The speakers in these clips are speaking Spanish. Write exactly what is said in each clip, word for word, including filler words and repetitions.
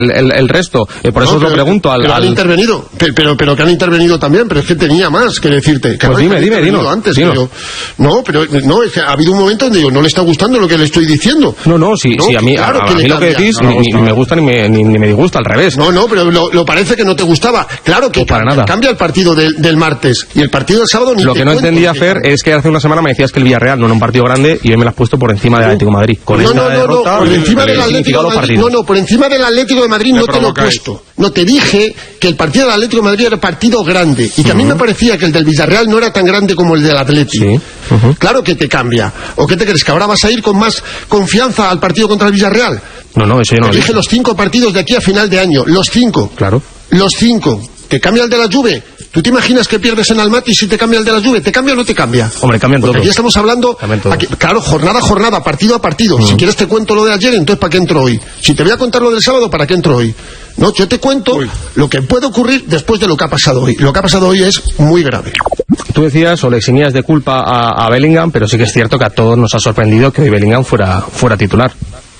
el, el, el resto. Eh, por eso no, os lo pero, pregunto al... Pero han al... intervenido, pero, pero, pero que han intervenido también, pero es que tenía más que decirte. Que pues dime, dime, dime. Antes, pero, no, pero no, es que ha habido un momento donde digo, no le está gustando lo que le estoy diciendo. No, no, sí, no, sí a mí, claro a, que a mí lo que decís no, ni, ni me gusta ni me, ni, ni me disgusta, al revés. No, no, pero lo, lo parece que no te gustaba. Claro que no, para cambia, nada. cambia el partido del, del martes y el partido del sábado ni Lo te que no cuento, entendía, Fer, es que hace una semana me decías que el Villarreal no era un partido grande y hoy me lo has puesto por encima del Atlético de Madrid. Con no, esta no, no, derrota, no, por encima del Atlético de Madrid. No, no, por encima del Atlético de Madrid no te lo he puesto. No, te dije que el partido del Atlético de Madrid era partido grande y que uh-huh. a mí me parecía que el del Villarreal no era tan grande como el del Atlético. Sí. Uh-huh. Claro que te cambia. ¿O qué te crees? ¿Que ahora vas a ir con más confianza al partido contra el Villarreal? No, no, eso yo no te lo dije. dije. Los cinco partidos de aquí a final de año. Los cinco. Claro. Los cinco. ¿Te cambia el de la Juve? ¿Tú te imaginas que pierdes en Almaty si te cambia el de la Juve? ¿Te cambia o no te cambia? Hombre, cambian todo. Aquí estamos hablando, aquí, claro, jornada a jornada, partido a partido. Mm. Si quieres te cuento lo de ayer, entonces ¿para qué entro hoy? Si te voy a contar lo del sábado, ¿para qué entro hoy? No, yo te cuento Uy. lo que puede ocurrir después de lo que ha pasado hoy. Lo que ha pasado hoy es muy grave. Tú decías o le eximías de culpa a, a Bellingham, pero sí que es cierto que a todos nos ha sorprendido que hoy Bellingham fuera, fuera titular.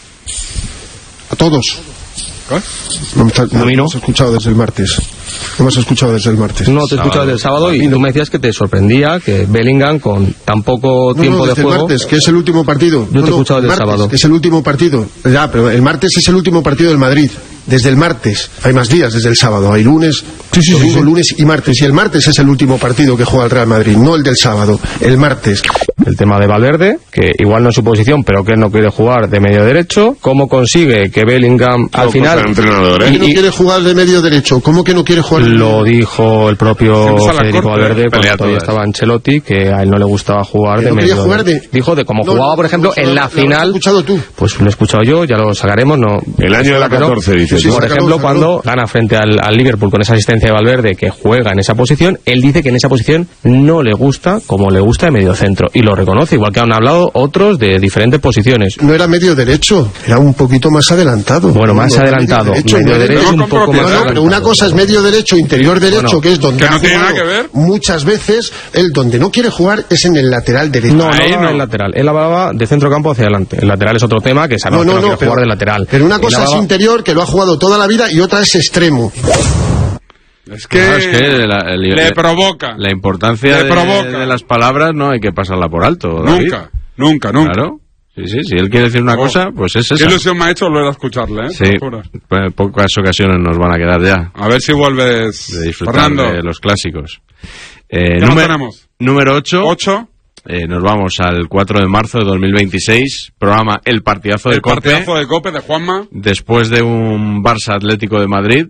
A todos. ¿Eh? No me, está, no, me has escuchado desde el martes. No me has escuchado desde el martes. No, te he escuchado desde el sábado y tú me decías que te sorprendía que Bellingham con tan poco no, tiempo no, de juego... el martes, que es el último partido. Yo no, te he escuchado no, desde el martes, sábado. Es el último partido. Ya, pero el martes es el último partido del Madrid. Desde el martes. Hay más días desde el sábado. Hay lunes, sí, sí, domingo, sí, sí. lunes y martes. Y el martes es el último partido que juega el Real Madrid, no el del sábado. El martes. El tema de Valverde, que igual no es su posición, pero que él no quiere jugar de medio derecho. ¿Cómo consigue que Bellingham al no, final... entrenador, ¿eh? Y, y, no quiere jugar de medio derecho. ¿Cómo que no quiere jugar? Lo dijo el propio Federico corte, Valverde cuando todavía todas. estaba Ancelotti, que a él no le gustaba jugar que de no medio jugar de... Dijo de cómo no, jugaba, no, por ejemplo, no, en la lo, final... ¿Lo has escuchado tú? Pues lo he escuchado yo, ya lo sacaremos. no El año de la catorce, dice. Sí, por ejemplo, cuando gana frente al, al Liverpool con esa asistencia de Valverde, que juega en esa posición, él dice que en esa posición no le gusta como le gusta de medio centro. Y lo reconoce, igual que han hablado otros de diferentes posiciones. No era medio derecho, era un poquito más adelantado. Bueno, más no, adelantado. Medio derecho, medio derecho un poco más no, adelantado. Pero una cosa es medio derecho, interior derecho, bueno, que es donde que no ha tiene nada que ver. Muchas veces, él donde no quiere jugar es en el lateral derecho. No, no, Ahí no, no. el lateral. Él hablaba de centro campo hacia adelante. El lateral es otro tema, que sabemos no, no, que no, no quiere pero, jugar de lateral. Pero una cosa hablaba... es interior, que lo ha jugado toda la vida, y otra es extremo. Es que, no, es que la, el, le provoca. La importancia le de, provoca. de las palabras no hay que pasarla por alto, David. Nunca, nunca, nunca. Claro. Sí, sí, si él quiere decir una oh. cosa, pues es esa. Qué ilusión me ha hecho volver a escucharle, ¿eh? Sí, pues pocas ocasiones nos van a quedar ya. A ver si vuelves, de disfrutar Fernando. de los clásicos. Eh, ¿Qué número, tenemos? Número ocho. ¿Ocho? Eh, nos vamos al cuatro de marzo de dos mil veintiséis, programa El Partidazo de El Cope. El Partidazo de Cope de Juanma. Después de un Barça Atlético de Madrid.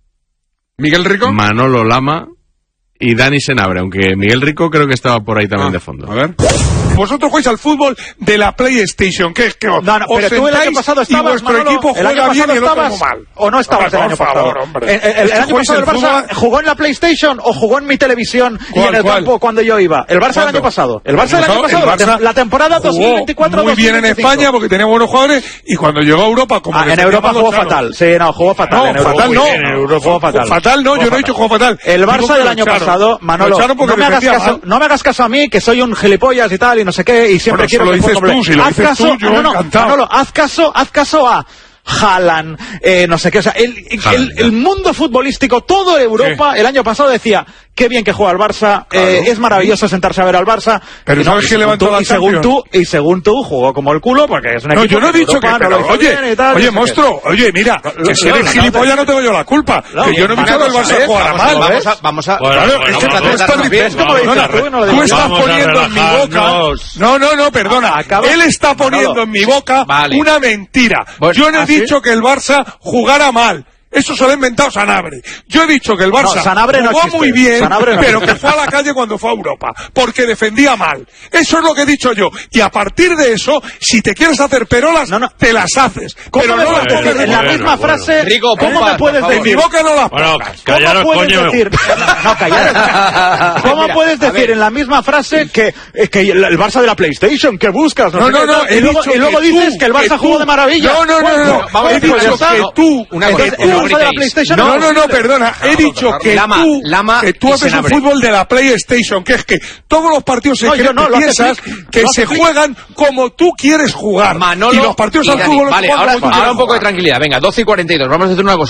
Miguel Rico. Manolo Lama y Dani Senabre, aunque Miguel Rico creo que estaba por ahí también ah, de fondo. A ver. Vosotros jugáis al fútbol de la PlayStation, que es que os, no, no, pero os tú el año pasado estabas, y vuestro Manolo, equipo juega bien y el otro muy mal. ¿O no estabas hombre, el año por pasado? Favor, hombre. El, el, el año pasado el Barça fútbol... jugó en la PlayStation o jugó en mi televisión y en el ¿cuál? campo cuando yo iba. El Barça ¿Cuándo? el año pasado. El Barça el año pasado, el Barça la temporada dos mil veinticuatro muy bien en España porque tenía buenos jugadores y cuando llegó a Europa como ah, en Europa jugó claro. fatal. Sí, no, jugó fatal. No, en Europa, fatal no. En Europa jugó fatal. Fatal no, yo no he dicho jugó fatal. El Barça del año pasado, Manolo, no me hagas caso, no me hagas caso a mí que soy un gilipollas y tal y no sé qué y siempre quiero que tú, si lo haz dices caso, tú, yo no, no, encantado. Manolo, haz caso, haz caso a Haaland, eh, no sé qué, o sea, el, el, el, el mundo futbolístico, todo Europa, ¿qué? El año pasado decía, qué bien que juega el Barça, claro. eh, es maravilloso sentarse a ver al Barça. Pero ¿sabes no, quién levantó la y según tú Y según tú, jugó como el culo, porque es un no, equipo yo no he dicho Europa, que, pero, no oye, tal, oye, no sé monstruo, qué. oye, mira, no, que si no, eres no, gilipollas no te doy yo la culpa, no, que yo no he dicho que el Barça jugara mal. Vamos a, vamos a, claro, es que tú estás diciendo, tú estás poniendo en mi boca, no, no, no, perdona, él está poniendo en mi boca una mentira. Yo no he dicho que el Barça jugara mal. Eso se lo ha inventado Sanabria. Yo he dicho que el Barça no, Sanabria jugó no muy bien, Sanabria no pero que fue a la calle cuando fue a Europa, porque defendía mal. Eso es lo que he dicho yo. Y a partir de eso, si te quieres hacer perolas, no, no. te las haces. Pero no las pongas en la misma frase. Rico, ¿cómo me puedes decir? En mi boca no las pongas. Bueno, ¿cómo puedes decir? No, callaros. ¿Cómo Mira, puedes decir en la misma frse que, que el Barça de la PlayStation, que buscas? No, no, no. Y luego dices que el Barça jugó de maravilla. No, no, no. He dicho que tú, FIFA de la PlayStation. No, no, no, perdona. He dicho que Lama, tú, Lama que tú haces un fútbol de la PlayStation, que es que todos los partidos se No, yo no, lo hace piensas Flick, que lo se hace Flick. juegan como tú quieres jugar. Manolo y los partidos y al Dani. fútbol los Vale, juegan ahora, como tú ahora quieres un poco de jugar. tranquilidad. Venga, doce y cuarenta y dos. Vamos a hacer una cosa.